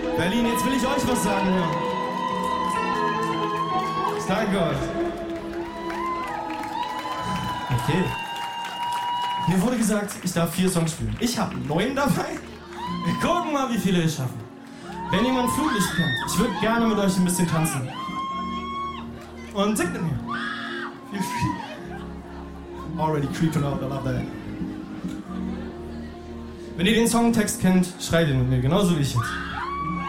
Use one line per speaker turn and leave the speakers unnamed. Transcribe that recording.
Berlin, jetzt will ich euch was sagen. Ja. Danke Gott. Okay. Mir wurde gesagt, ich darf 4 Songs spielen. Ich habe 9 dabei. Wir gucken mal, wie viele wir schaffen. Wenn jemand Flutlicht kennt, ich würde gerne mit euch ein bisschen tanzen. Und singt mit mir. Feel free. Already creeping out, I love that. Wenn ihr den Songtext kennt, schreit ihn mit mir, genauso wie ich jetzt.